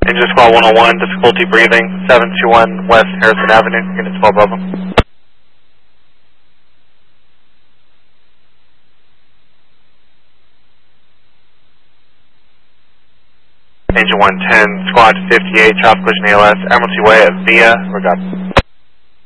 Engine Squad 101, difficulty breathing, 721 West Harrison Avenue, unit 12 Bravo. Engine 110, Squad 58, traffic collision ALS, Admiralty Way at Via, Regatta.